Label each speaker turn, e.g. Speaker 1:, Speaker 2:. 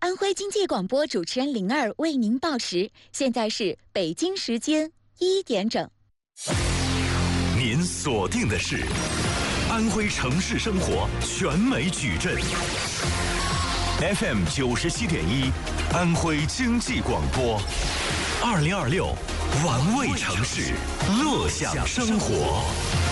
Speaker 1: 安徽经济广播主持人灵儿为您报时，现在是北京时间1点整。
Speaker 2: 您锁定的是安徽城市生活全美矩阵 FM 97.1，安徽经济广播，2026玩味城市，乐享生活。